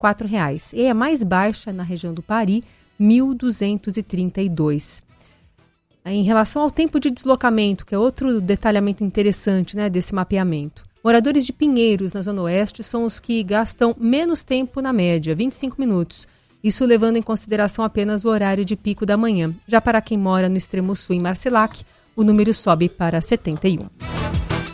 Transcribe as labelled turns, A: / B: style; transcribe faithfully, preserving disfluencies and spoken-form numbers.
A: quatro reais. E a mais baixa na região do Pari, mil duzentos e trinta e dois. Em relação ao tempo de deslocamento, que é outro detalhamento interessante, né, desse mapeamento. Moradores de Pinheiros, na Zona Oeste, são os que gastam menos tempo na média, vinte e cinco minutos. Isso levando em consideração apenas o horário de pico da manhã. Já para quem mora no extremo sul, em Marcilac, o número sobe para setenta e um.